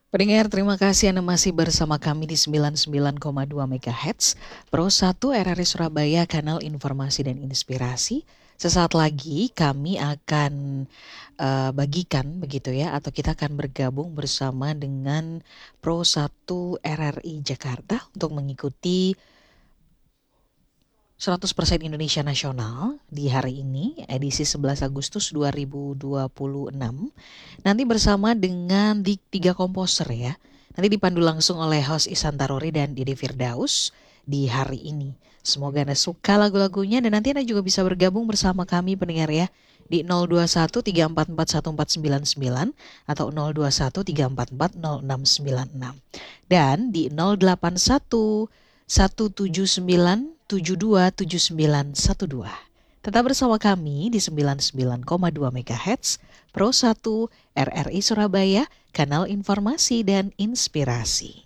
Pendengar, terima kasih Anda masih bersama kami di 99,2 MHz Pro 1 RRI Surabaya, kanal informasi dan inspirasi. Sesaat lagi kami akan bagikan begitu ya, atau kita akan bergabung bersama dengan Pro 1 RRI Jakarta untuk mengikuti 100% Indonesia Nasional di hari ini, edisi 11 Agustus 2026. Nanti bersama dengan tiga komposer ya. Nanti dipandu langsung oleh host Ihsan Tarori dan Dede Firdaus di hari ini. Semoga Anda suka lagu-lagunya dan nanti Anda juga bisa bergabung bersama kami pendengar ya di 021 344 1499 atau 021 344 0696 dan di 081 179 727912. Tetap bersama kami di 99,2 MHz Pro 1 RRI Surabaya, kanal informasi dan inspirasi.